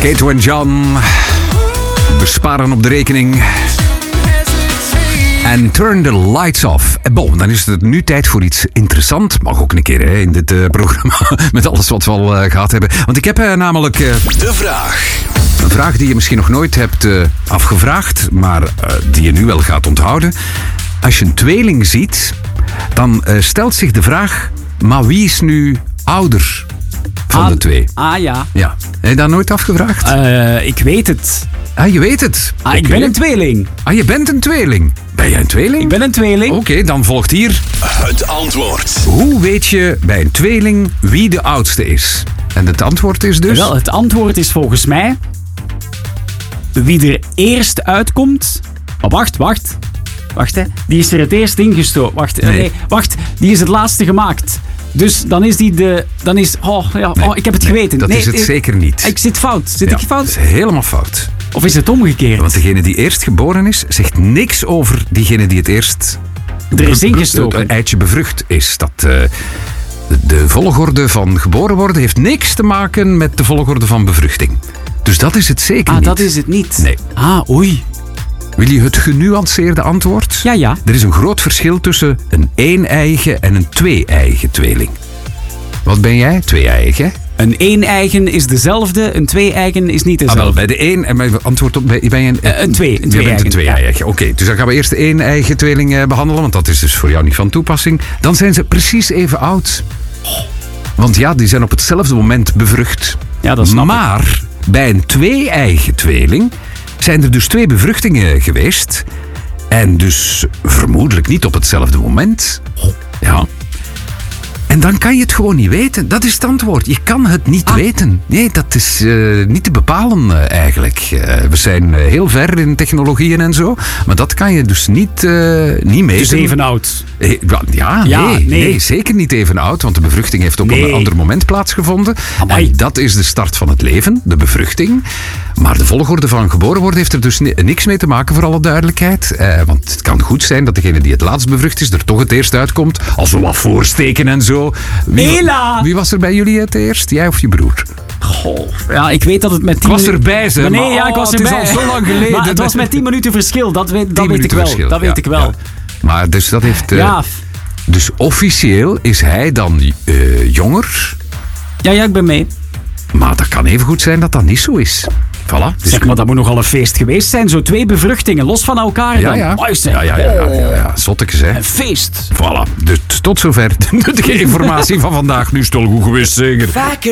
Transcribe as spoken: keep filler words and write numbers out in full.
Kato en John besparen op de rekening. En turn the lights off. En bon, dan is het nu tijd voor iets interessants. Mag ook een keer hè, in dit uh, programma. Met alles wat we al uh, gehad hebben. Want ik heb uh, namelijk... Uh, de vraag. Een vraag die je misschien nog nooit hebt uh, afgevraagd. Maar uh, die je nu wel gaat onthouden. Als je een tweeling ziet, dan uh, stelt zich de vraag... Maar wie is nu ouder van ah, de twee? Ah ja. Ja. Heb je dat nooit afgevraagd? Uh, ik weet het. Ah, je weet het. Ah, okay. Ik ben een tweeling. Ah, je bent een tweeling. Ben jij een tweeling? Ik ben een tweeling. Oké, okay, dan volgt hier... Het antwoord. Hoe weet je bij een tweeling wie de oudste is? En het antwoord is dus... Wel, het antwoord is volgens mij... Wie er eerst uitkomt... Oh, wacht, wacht. Wacht, hè. Die is er het eerst ingestoken. Wacht, nee. nee, wacht. Die is het laatste gemaakt. Dus dan is die de... Dan is... Oh, ja, nee, oh ik heb het nee, geweten. Dat nee, is het ik, zeker niet. Ik zit fout. Zit ja, ik fout? Dat is helemaal fout. Of is het omgekeerd? Want degene die eerst geboren is, zegt niks over diegene die het eerst... Er is ingestoken. Het eitje bevrucht is. Dat... Uh, de volgorde van geboren worden heeft niks te maken met de volgorde van bevruchting. Dus dat is het zeker ah, niet. Ah, dat is het niet? Nee. Ah, oei. Wil je het genuanceerde antwoord? Ja, ja. Er is een groot verschil tussen een een-eigen en een twee-eigen tweeling. Wat ben jij? Twee-eigen. Een een-eigen is dezelfde, een twee-eigen is niet dezelfde. Ah, wel, bij de een en mijn antwoord op, ben je een... Uh, een twee, een je twee-eigen. bent een twee-eigen. Ja. Oké, okay, dus dan gaan we eerst de een-eigen tweeling uh, behandelen, want dat is dus voor jou niet van toepassing. Dan zijn ze precies even oud. Want ja, die zijn op hetzelfde moment bevrucht. Ja, dat snap maar ik. Bij een twee-eigen tweeling zijn er dus twee bevruchtingen geweest. En dus vermoedelijk niet op hetzelfde moment. Ja. En dan kan je het gewoon niet weten. Dat is het antwoord. Je kan het niet ah. weten. Nee, dat is uh, niet te bepalen uh, eigenlijk. Uh, we zijn uh, heel ver in technologieën en zo. Maar dat kan je dus niet, uh, niet meten. Dus even oud. Eh, ja, ja nee, nee. nee, zeker niet even oud. Want de bevruchting heeft op nee. een ander moment plaatsgevonden. Amai. En dat is de start van het leven, de bevruchting. Maar de volgorde van geboren worden heeft er dus niks mee te maken, voor alle duidelijkheid. Uh, want het kan goed zijn dat degene die het laatst bevrucht is, er toch het eerst uitkomt. Als we wat voorsteken en zo. Wie, Ela! Wie was er bij jullie het eerst? Jij of je broer? Goh, ja, ik weet dat het met tien... Ik was erbij, zeg. Nee, maar, ja, ik was oh, erbij. Het is al zo lang geleden. Maar het was met tien minuten verschil, dat weet, dat weet ik wel. Verschil. Dat weet ja, ik wel. Ja. Maar dus dat heeft... Uh, ja. Dus officieel is hij dan uh, jonger. Ja, ja, ik ben mee. Maar dat kan even goed zijn dat dat niet zo is. Voilà. Dus zeg maar, dat moet nogal een feest geweest zijn. Zo twee bevruchtingen, los van elkaar. Ja, dan. ja. Oh, ja, ja, ja, ja, ja, ja. Zottekes, hè. Een feest. Voilà. Dus tot zover de informatie van vandaag. Nu is het al goed geweest, zeker.